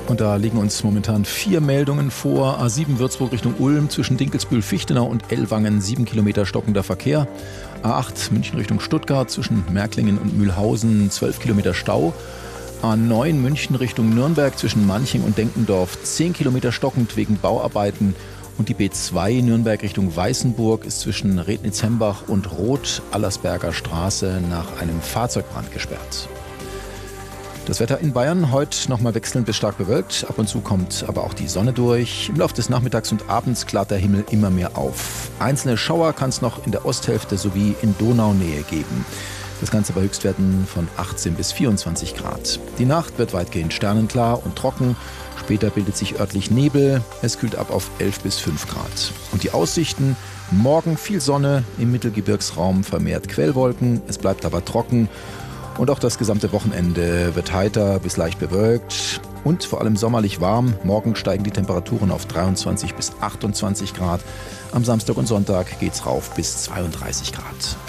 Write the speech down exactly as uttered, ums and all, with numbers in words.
Und da liegen uns momentan vier Meldungen vor. A sieben Würzburg Richtung Ulm zwischen Dinkelsbühl-Fichtenau und Ellwangen sieben Kilometer stockender Verkehr. A acht München Richtung Stuttgart zwischen Märklingen und Mühlhausen zwölf Kilometer Stau. A neun München Richtung Nürnberg zwischen Manching und Denkendorf zehn Kilometer stockend wegen Bauarbeiten. Und die B zwei Nürnberg Richtung Weißenburg ist zwischen Rednitz-Hembach und Roth-Allersberger Straße nach einem Fahrzeugbrand gesperrt. Das Wetter in Bayern heute nochmal wechselnd bis stark bewölkt. Ab und zu kommt aber auch die Sonne durch. Im Laufe des Nachmittags und Abends klart der Himmel immer mehr auf. Einzelne Schauer kann es noch in der Osthälfte sowie in Donaunähe geben. Das Ganze bei Höchstwerten von achtzehn bis vierundzwanzig Grad. Die Nacht wird weitgehend sternenklar und trocken. Später bildet sich örtlich Nebel. Es kühlt ab auf elf bis fünf Grad. Und die Aussichten: morgen viel Sonne, im Mittelgebirgsraum vermehrt Quellwolken. Es bleibt aber trocken. Und auch das gesamte Wochenende wird heiter bis leicht bewölkt und vor allem sommerlich warm. Morgen steigen die Temperaturen auf dreiundzwanzig bis achtundzwanzig Grad. Am Samstag und Sonntag geht's rauf bis zweiunddreißig Grad.